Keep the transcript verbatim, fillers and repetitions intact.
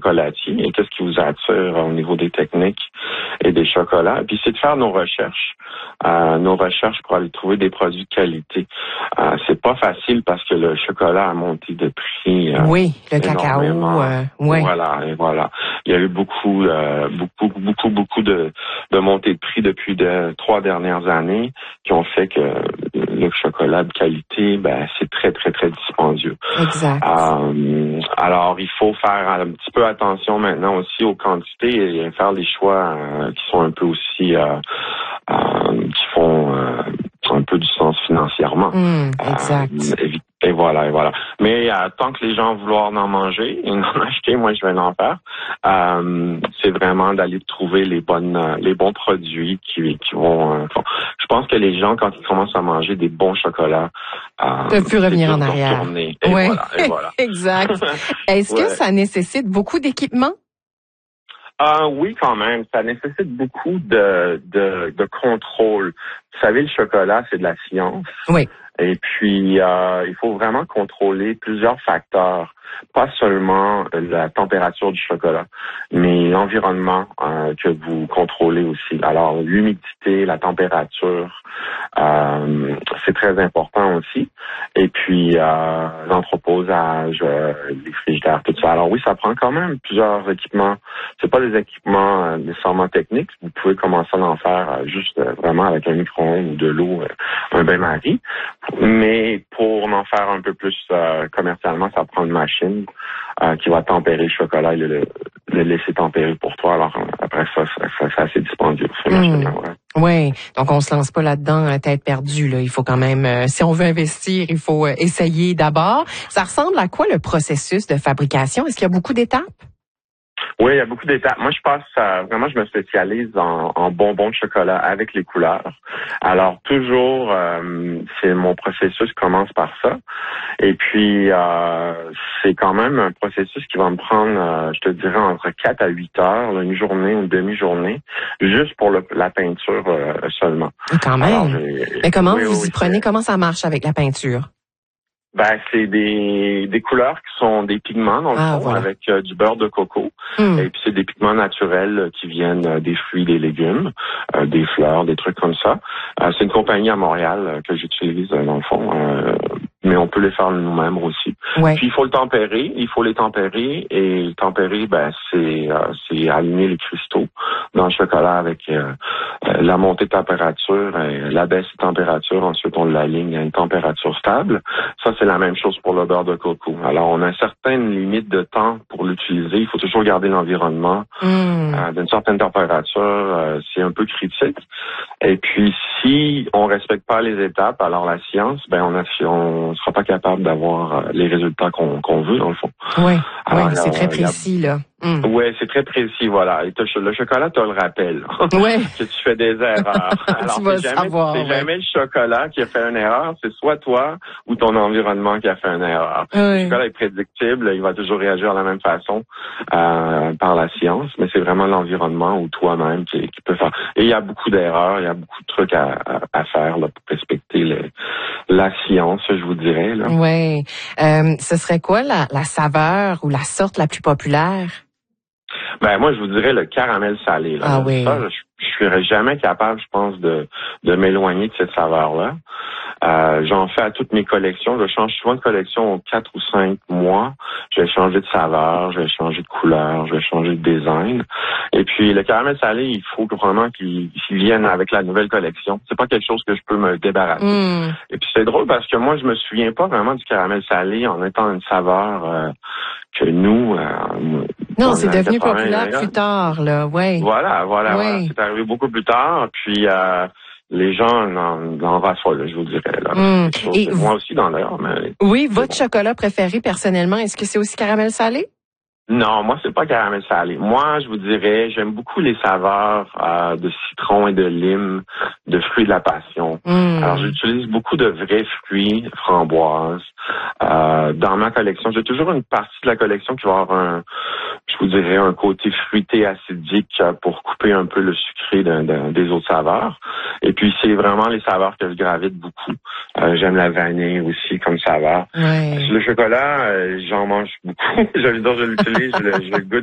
chocolatier et qu'est-ce qui vous attire au niveau des techniques et des chocolats. Puis c'est de faire nos recherches, euh, nos recherches pour aller trouver des produits de qualité. Euh, c'est pas facile parce que le chocolat a monté de prix. Euh, oui, le cacao. Euh, ouais. Voilà, et voilà. Il y a eu beaucoup, euh, beaucoup, beaucoup, beaucoup de, de montées de prix depuis de trois dernières années qui ont fait que le chocolat de qualité, ben c'est très, très, très dispendieux. Exact. Euh, alors, il faut faire un petit peu attention maintenant aussi aux quantités et faire des choix euh, qui sont un peu aussi euh, euh, qui font euh, un peu du sens financièrement. Mmh, exact. Euh, et, et voilà, et voilà. Mais euh, tant que les gens vouloir en manger et en acheter, moi je vais en faire. Euh, c'est vraiment d'aller trouver les bonnes, les bons produits qui, qui vont. Euh, je pense que les gens, quand ils commencent à manger des bons chocolats, ne peuvent plus revenir en arrière. Et ouais. voilà, et voilà. Exact. Est-ce ouais. que ça nécessite beaucoup d'équipement? Ah oui, quand même. Ça nécessite beaucoup de, de, de contrôle. Vous savez, le chocolat, c'est de la science. Oui. Et puis, euh, il faut vraiment contrôler plusieurs facteurs. Pas seulement la température du chocolat, mais l'environnement euh, que vous contrôlez aussi. Alors, l'humidité, la température, euh, c'est très important aussi. Et puis, euh, l'entreposage, euh, les frigidaires, tout ça. Alors oui, ça prend quand même plusieurs équipements. C'est pas des équipements euh, nécessairement techniques. Vous pouvez commencer à en faire euh, juste euh, vraiment avec un micro-ondes ou de l'eau, euh, un bain-marie. Mais pour en faire un peu plus euh, commercialement, ça prend une machine euh, qui va tempérer le chocolat et le, le laisser tempérer pour toi. Alors après ça, ça, ça c'est assez dispendieux. Mmh. Ouais. Oui, donc on se lance pas là-dedans à tête perdue. Là. Il faut quand même, euh, si on veut investir, il faut euh, essayer d'abord. Ça ressemble à quoi le processus de fabrication? Est-ce qu'il y a beaucoup d'étapes? Oui, il y a beaucoup d'étapes. Moi, je passe, euh, vraiment, je me spécialise en, en bonbons de chocolat avec les couleurs. Alors, toujours, euh, c'est mon processus commence par ça. Et puis, euh, c'est quand même un processus qui va me prendre, euh, je te dirais, entre quatre à huit heures, là, une journée ou une demi-journée, juste pour le, la peinture euh, seulement. Quand même. Alors, mais comment oui, vous oui, y prenez? Comment ça marche avec la peinture? Ben, c'est des, des couleurs qui sont des pigments, dans le ah, fond, voilà. avec euh, du beurre de coco. Mm. Et puis, c'est des pigments naturels euh, qui viennent euh, des fruits, des légumes, euh, des fleurs, des trucs comme ça. Euh, c'est une compagnie à Montréal euh, que j'utilise, euh, dans le fond. Euh, mais on peut les faire nous-mêmes aussi. Ouais. Puis, il faut le tempérer. Il faut les tempérer. Et le tempérer, ben, c'est, euh, c'est aligner les cristaux dans le chocolat avec euh, euh, la montée de température, et la baisse de température. Ensuite, on l'aligne à une température stable. Ça, c'est la même chose pour le beurre de coco. Alors, on a une certaine limite de temps pour l'utiliser. Il faut toujours garder l'environnement mmh. euh, d'une certaine température. Euh, c'est un peu critique. Et puis, si on respecte pas les étapes, alors la science, ben on a, on sera pas capable d'avoir les résultats qu'on, qu'on veut dans le fond. Oui, alors, oui, c'est très précis là. Mmh. Oui, c'est très précis, voilà. Et le chocolat te le rappelle. Ouais. que tu fais des erreurs. Alors, tu vas c'est jamais, savoir, c'est ouais. jamais le chocolat qui a fait une erreur, c'est soit toi ou ton environnement qui a fait une erreur. Ouais. Le chocolat est prédictible, il va toujours réagir de la même façon euh, par la science, mais c'est vraiment l'environnement ou toi-même qui, qui peut faire. Et il y a beaucoup d'erreurs, il y a beaucoup de trucs à, à, à faire là, pour respecter le, la science, je vous dirais. Là. Oui. Euh, ce serait quoi la, la saveur ou la sorte la plus populaire? Ben moi, je vous dirais le caramel salé. Là. Ah oui. Ça, je, je serais jamais capable, je pense, de, de m'éloigner de cette saveur-là. Euh, j'en fais à toutes mes collections. Je change souvent de collection aux quatre ou cinq mois. Je vais changer de saveur, je vais changer de couleur, je vais changer de design. Et puis le caramel salé, il faut vraiment qu'il, qu'il vienne avec la nouvelle collection. C'est pas quelque chose que je peux me débarrasser. Mm. Et puis c'est drôle parce que moi, je me souviens pas vraiment du caramel salé en étant une saveur euh, que nous. Euh, non, c'est devenu populaire plus tard, là. Ouais. Voilà, voilà, ouais. voilà. C'est arrivé beaucoup plus tard. Puis euh, les gens en, en raffolent, je vous dirais. Là. Mmh. Et moi aussi, dans l'air. Mais oui, votre bon. chocolat préféré, personnellement, est-ce que c'est aussi caramel salé? Non, moi, c'est pas caramel salé. Moi, je vous dirais, j'aime beaucoup les saveurs euh, de citron et de lime, de fruits de la passion. Mmh. Alors, j'utilise beaucoup de vrais fruits, framboises. Euh, dans ma collection, j'ai toujours une partie de la collection qui va avoir un, je vous dirais, un côté fruité acidique pour couper un peu le sucré de, de, des autres saveurs. Et puis, c'est vraiment les saveurs que je gravite beaucoup. Euh, j'aime la vanille aussi comme saveur. Ouais. Le chocolat, euh, j'en mange beaucoup. je veux dire, je l'utilise, je le, je le goûte